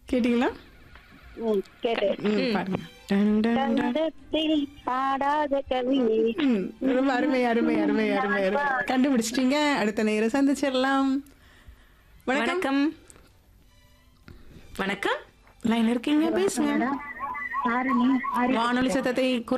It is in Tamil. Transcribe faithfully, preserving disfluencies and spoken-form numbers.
கேட்டீங்களா? ம், கேட்டேன். ம், பாருங்க. Ton, ton, ton. கண்டத்தில் பாடாத கவி. ம், ரொம்ப அருமை அருமை அருமை அருமை அருமை கண்டுபிடிச்சிட்டீங்க. அடுத்த நேரம் சந்திச்சிடலாம். வணக்கம். வணக்கம் வணக்கம் லைன்ல இருக்கீங்க, பேசுங்க. யாரு நீ? வானொலி சத்தத்தை